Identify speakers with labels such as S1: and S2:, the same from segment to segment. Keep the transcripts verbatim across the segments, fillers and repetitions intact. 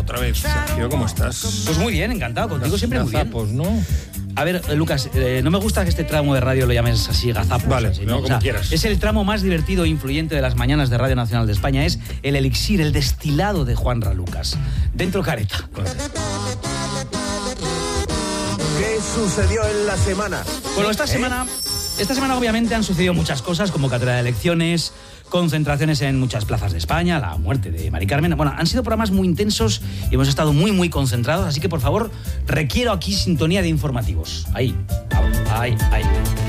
S1: otra vez. Sergio, ¿cómo estás?
S2: Pues muy bien, encantado. Contigo siempre muy bien.
S1: Gazapos, ¿no?
S2: A ver, eh, Lucas, eh, no me gusta que este tramo de radio lo llames así, gazapos.
S1: Vale,
S2: así,
S1: no,
S2: ¿no?
S1: como
S2: O sea,
S1: quieras.
S2: Es el tramo más divertido e influyente de las mañanas de Radio Nacional de España. Es el elixir, el destilado de Juanra Lucas. Dentro careta.
S3: ¿Qué sucedió en la semana?
S2: Bueno, esta semana, esta semana obviamente han sucedido muchas cosas, convocatoria de elecciones, concentraciones en muchas plazas de España, la muerte de Mari Carmen. Bueno, han sido programas muy intensos y hemos estado muy, muy concentrados, así que por favor, requiero aquí sintonía de informativos. Ahí, ahí, ahí.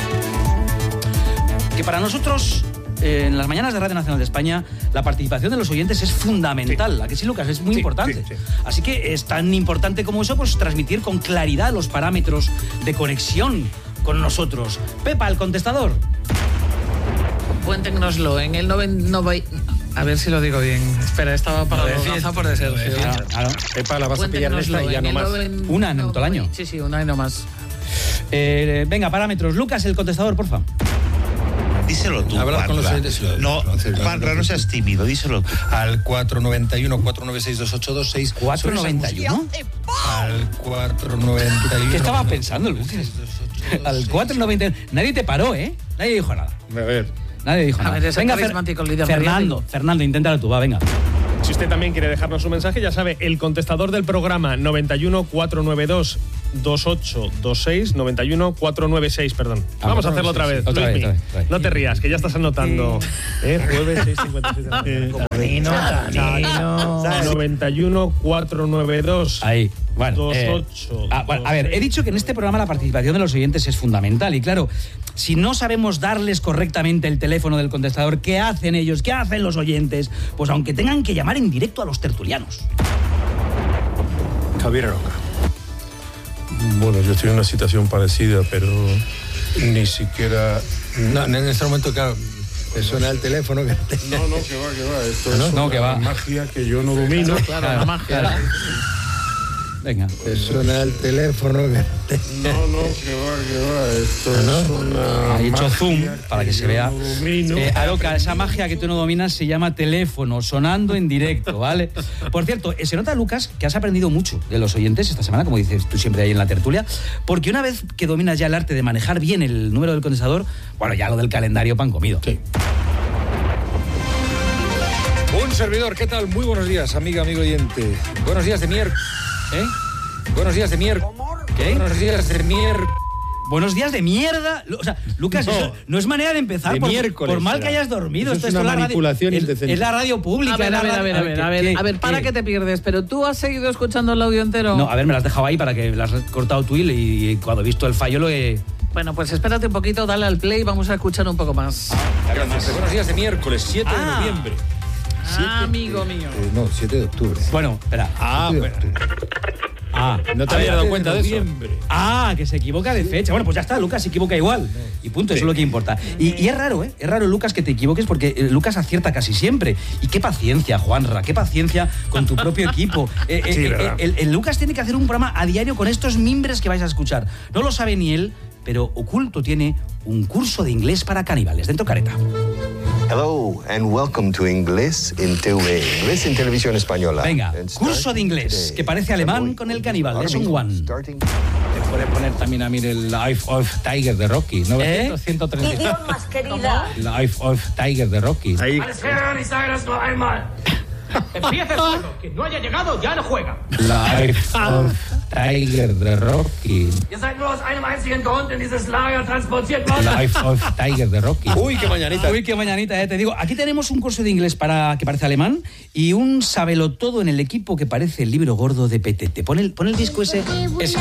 S2: Que para nosotros, eh, en las mañanas de Radio Nacional de España, la participación de los oyentes es fundamental. ¿A que sí, Lucas? Es muy
S1: Sí,
S2: importante.
S1: sí, sí.
S2: Así que es tan importante como eso, pues transmitir con claridad los parámetros de conexión con nosotros. Pepa, el contestador.
S4: Cuéntenoslo en el noven... nove- A ver si lo digo bien. Espera, estaba para
S2: Lo
S4: los
S2: decís.
S4: gazapos de Sergio.
S2: Claro, claro.
S1: Epa, la vas a pillar en esta y ya no
S4: en el
S1: más.
S4: noven-
S2: Una en todo el año.
S4: Sí, sí, una y no más.
S2: Eh, venga, parámetros. Lucas, el contestador, porfa.
S5: Díselo tú,
S1: Habla con los
S5: Juanra.
S1: oyentes y lo-
S5: No,
S1: lo- lo-
S5: Juanra, no seas tímido, díselo tú.
S1: Al cuatro nueve uno, cuatro nueve seis, dos ocho dos seis.
S2: cuatro noventa y uno.
S1: Al cuatro noventa y uno.
S2: ¿Qué estaba pensando el Lucas? Al cuatro noventa y uno. Nadie te paró, ¿eh? Nadie dijo nada.
S1: A ver.
S2: Nadie dijo
S4: A
S2: nada.
S4: ver, ese
S2: venga,
S4: carismático líder
S2: Fernando,
S4: mediático.
S2: Fernando, inténtalo tú, va, venga.
S6: Si usted también quiere dejarnos un mensaje, ya sabe, el contestador del programa noventa y uno, cuatro nueve dos, dos ocho dos seis, noventa y uno, cuatro nueve seis, perdón.
S2: Ah,
S6: Vamos a hacerlo otra vez.
S2: otra vez,
S6: Luismi.
S2: otra vez, otra vez.
S6: No te rías, que ya estás anotando. ¿Eh? Jueves seis cincuenta y seis de la mañana. noventa y uno, cuatro nueve dos.
S2: Ahí. Bueno,
S6: Dos,
S2: eh,
S6: ocho,
S2: ah, bueno,
S6: dos,
S2: a ver, he
S6: seis.
S2: dicho que en este programa la participación de los oyentes es fundamental y claro, si no sabemos darles correctamente el teléfono del contestador, ¿qué hacen ellos? ¿Qué hacen los oyentes? Pues aunque tengan que llamar en directo a los tertulianos.
S1: Javier Aroca.
S7: Bueno, yo estoy en una situación parecida, pero ni siquiera...
S1: No, en este momento, claro, te suena el teléfono. Que te...
S7: No, no, que va, que va. Esto
S2: No,
S7: es
S2: no,
S7: una
S2: que va.
S7: magia que yo no domino.
S4: Claro, la magia.
S2: Venga.
S1: Te suena el teléfono. Que te...
S7: No, no, que va, que va. Esto es una
S2: Ha hecho
S7: magia
S2: zoom para que se
S7: yo
S2: vea.
S7: no domino.
S2: Eh, Aroca, esa magia que tú no dominas se llama teléfono, sonando en directo, ¿vale? Por cierto, eh, se nota, Lucas, que has aprendido mucho de los oyentes esta semana, como dices tú siempre ahí en la tertulia, porque una vez que dominas ya el arte de manejar bien el número del contestador, bueno, ya lo del calendario pan comido.
S1: Sí. Un servidor, ¿qué tal? Muy buenos días, amiga, amigo oyente. Buenos días de miércoles.
S2: ¿Eh?
S1: Buenos días de miércoles.
S2: ¿Qué?
S1: Buenos días de miércoles.
S2: Buenos días de mierda. O sea, Lucas,
S1: No.
S2: eso no es manera de empezar
S1: De
S2: por,
S1: miércoles
S2: por mal
S1: será.
S2: que hayas dormido.
S1: Eso
S2: Esto
S1: es una
S2: la radio-
S1: manipulación
S2: es-
S1: indecente.
S2: Es la radio pública.
S4: A ver,
S2: es la
S4: a ver, a
S2: radio-
S4: ver, a ver, a ver,
S2: ¿qué-
S4: a ver, para
S2: qué?
S4: que te pierdes, pero tú has seguido escuchando el audio entero.
S2: No, a ver, me las has dejado ahí para que las has cortado tú y, y cuando he visto el fallo lo he...
S4: Bueno, pues espérate un poquito, dale al play y vamos a escuchar un poco más.
S1: Gracias. Buenos días de miércoles, siete
S2: Ah.
S1: de noviembre.
S4: Ah, amigo mío.
S1: Eh, no, siete de octubre.
S2: Bueno, espera.
S1: Ah,
S2: siete de
S1: bueno.
S2: octubre. Ah,
S1: No te
S2: a
S1: habías
S2: ver,
S1: dado cuenta de eso.
S7: Noviembre.
S2: Ah, que se equivoca de fecha. Bueno, pues ya está, Lucas se equivoca igual. Y punto, eso es lo que importa. Y, y es raro, ¿eh? Es raro, Lucas, que te equivoques porque eh, Lucas acierta casi siempre. Y qué paciencia, Juanra, qué paciencia con tu propio equipo. Eh, eh,
S7: Sí,
S2: eh,
S7: verdad.
S2: el, el Lucas tiene que hacer un programa a diario con estos mimbres que vais a escuchar. No lo sabe ni él, pero oculto tiene un curso de inglés para caníbales. Dentro careta.
S3: Hello and welcome to Inglés en T V. Inglés en Televisión Española.
S2: Venga,
S3: And
S2: curso
S3: starting
S2: de inglés,
S3: today.
S2: que parece alemán con el caníbal. Lesson one.
S3: Starting-
S1: Te puede poner también a mí el Life of Tiger de Rocky. novecientos, ciento treinta y cinco.
S8: Idiomas, querida.
S1: Life of Tiger de Rocky.
S7: Ahí.
S9: Empieza el juego. Quien no haya llegado ya no juega.
S1: Life of Tiger de Rocky.
S9: Ihr seid nur aus einem einzigen Grund in dieses Lager transportiert worden.
S1: Life of Tiger de Rocky.
S2: Uy, qué mañanita. Uy, qué mañanita, eh, te digo. Aquí tenemos un curso de inglés para que parece alemán y un sabelotodo en el equipo que parece el libro gordo de Petete. Pon el, pon el disco ese. ese.